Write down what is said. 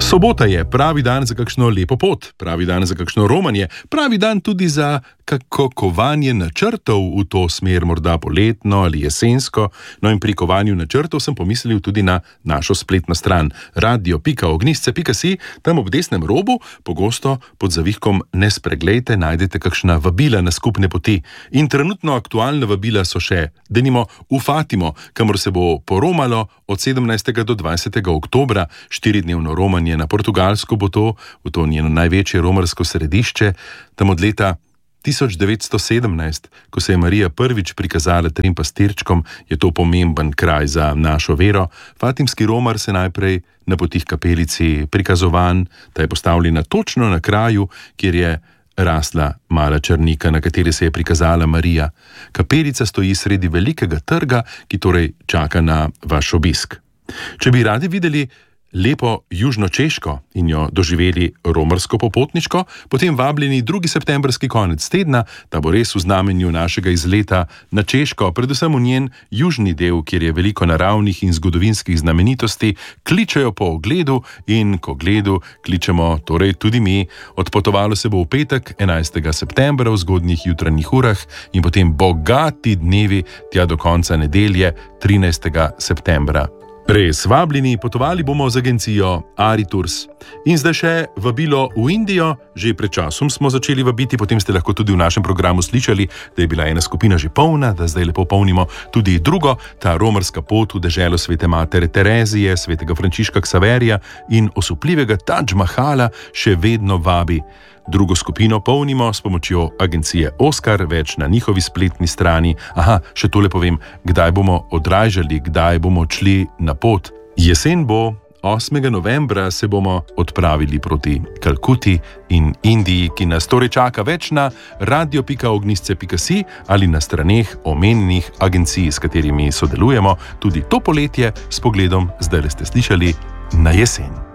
Sobota je pravi dan za kakšno lepo pot, pravi dan za kakšno romanje, pravi dan tudi za kako kovanje načrtov v to smer, morda poletno ali jesensko. No in pri kovanju načrtov sem pomislil tudi na našo spletno stran radio.ognistce.si. Tam ob desnem robu, pogosto pod zavihkom Ne spreglejte, najdete kakšna vabila na skupne poti. In trenutno aktualna vabila so še, denimo v Fatimo, kamor se bo poromalo od 17. do 20. oktobra, 4-dnevno romanje na Portugalsko bo to, v to njeno največje romarsko središče, tam od leta 1917, ko se je Marija prvič prikazala 3 pastirčkom, je to pomemben kraj za našo vero. Fatimski romar se najprej napoti k kapelici prikazovan, ta je postavljena točno na kraju, kjer je rasla mala črnika, na kateri se je prikazala Marija. Kapelica stoji sredi velikega trga, ki torej čaka na vaš obisk. Če bi radi videli lepo južno Češko in jo doživeli romarsko popotniško, potem vabljeni 2. septembrski konec tedna, ta bo res v znamenju našega izleta na Češko, predvsem v njen južni del, kjer je veliko naravnih in zgodovinskih znamenitosti, kličejo po ogledu in k ogledu kličemo torej tudi mi. Odpotovalo se bo v petek, 11. septembra v zgodnjih jutranjih urah in potem bogati dnevi tja do konca nedelje, 13. septembra. Res vabljeni, potovali bomo z agencijo Aritours. In zdaj še vabilo v Indijo. Že pred časom smo začeli vabiti, potem ste lahko tudi v našem programu slišali, da je bila ena skupina že polna, da zdaj lepo polnimo tudi drugo, ta romarska pot v deželo svete matere Terezije, svetega Frančiška Ksaverija in osupljivega Tadž Mahala še vedno vabi. Drugo skupino polnimo s pomočjo agencije Oskar, več na njihovi spletni strani. Aha, še tole povem, kdaj bomo odražali, kdaj bomo odšli na pot. Jesen bo, 8. novembra se bomo odpravili proti Kalkuti in Indiji, ki nas torej čaka več na radio.ognistce.si ali na straneh omenjenih agencij, s katerimi sodelujemo tudi to poletje s pogledom, zdaj ste slišali, na jesen.